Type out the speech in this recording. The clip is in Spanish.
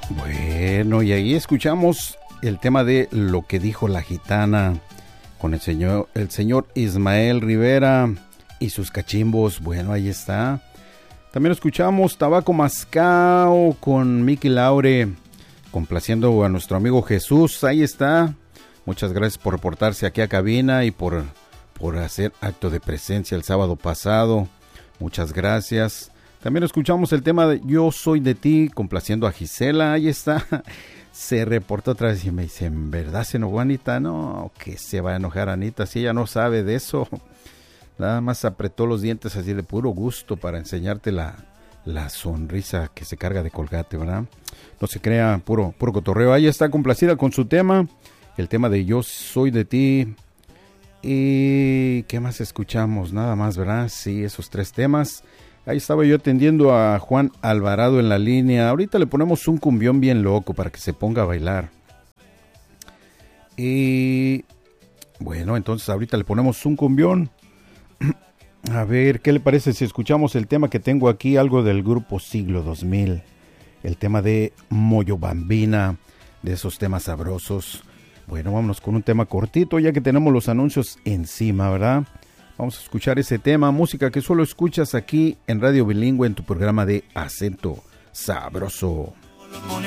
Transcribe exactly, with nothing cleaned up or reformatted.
Bueno, y ahí escuchamos el tema de Lo que dijo la gitana con el señor, el señor Ismael Rivera y sus cachimbos. Bueno, ahí está. También escuchamos Tabaco Mascao con Miki Laure, complaciendo a nuestro amigo Jesús. Ahí está. Muchas gracias por reportarse aquí a cabina y por, por hacer acto de presencia el sábado pasado. Muchas gracias. También escuchamos el tema de Yo Soy de Ti, complaciendo a Gisela. Ahí está. Se reportó otra vez y me dice, ¿en verdad se enojó Anita? No, que se va a enojar Anita si ella no sabe de eso. Nada más apretó los dientes así de puro gusto para enseñarte la, la sonrisa que se carga de Colgate, ¿verdad? No se crea, puro, puro cotorreo. Ahí está complacida con su tema, el tema de Yo Soy de Ti. ¿Y qué más escuchamos? Nada más, ¿verdad? Sí, esos tres temas. Ahí estaba yo atendiendo a Juan Alvarado en la línea. Ahorita le ponemos un cumbión bien loco para que se ponga a bailar. Y bueno, entonces ahorita le ponemos un cumbión. A ver, ¿qué le parece si escuchamos el tema que tengo aquí? Algo del grupo Siglo dos mil. El tema de Moyo Bambina, de esos temas sabrosos. Bueno, vámonos con un tema cortito ya que tenemos los anuncios encima, ¿verdad? Vamos a escuchar ese tema, música que solo escuchas aquí en Radio Bilingüe en tu programa de Acento Sabroso.